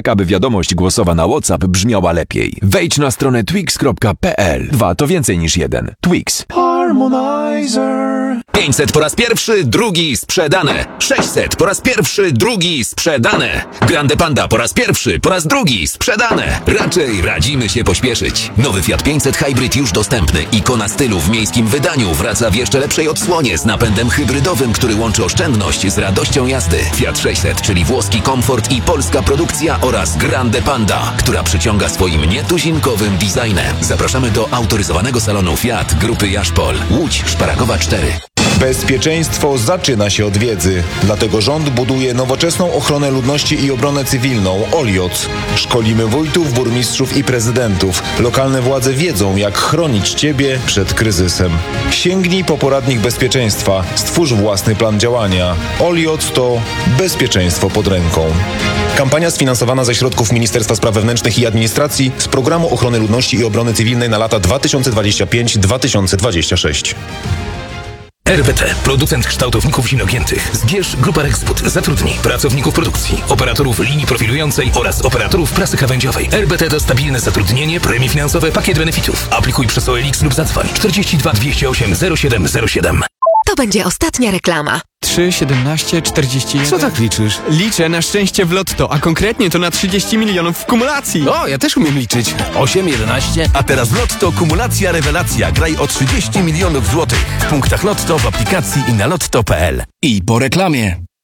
tak aby wiadomość głosowa na WhatsApp brzmiała lepiej. Wejdź na stronę twix.pl. 2 to więcej niż 1. Twix. Harmonizer. 500 po raz pierwszy, drugi sprzedane. 600 po raz pierwszy, drugi sprzedane. Grande Panda po raz pierwszy, po raz drugi sprzedane. Raczej radzimy się pośpieszyć. Nowy Fiat 500 Hybrid już dostępny. Ikona stylu w miejskim wydaniu wraca w jeszcze lepszej odsłonie z napędem hybrydowym, który łączy oszczędność z radością jazdy. Fiat 600, czyli włoski komfort i polska produkcja oraz Grande Panda, która przyciąga swoim nietuzinkowym designem. Zapraszamy do autoryzowanego salonu Fiat Grupy Jaszpol. Łódź Szparagowa 4. Bezpieczeństwo zaczyna się od wiedzy. Dlatego rząd buduje nowoczesną ochronę ludności i obronę cywilną OLIOC. Szkolimy wójtów, burmistrzów i prezydentów. Lokalne władze wiedzą, jak chronić Ciebie przed kryzysem. Sięgnij po poradnik bezpieczeństwa. Stwórz własny plan działania. OLIOC to bezpieczeństwo pod ręką. Kampania sfinansowana ze środków Ministerstwa Spraw Wewnętrznych i Administracji z Programu Ochrony Ludności i Obrony Cywilnej na lata 2025-2026. RBT, producent kształtowników zimnogiętych. Zbierz Grupa Rexput. Zatrudnij pracowników produkcji, operatorów linii profilującej oraz operatorów prasy krawędziowej. RBT to stabilne zatrudnienie, premie finansowe, pakiet benefitów. Aplikuj przez OLX lub zadzwoń 42 208 0707. To będzie ostatnia reklama. 3, 17, 41... Co tak liczysz? Liczę na szczęście w lotto, a konkretnie to na 30 milionów w kumulacji. O, ja też umiem liczyć. 8, 11... A teraz Lotto kumulacja rewelacja. Graj o 30 milionów złotych. W punktach Lotto, w aplikacji i na lotto.pl. I po reklamie.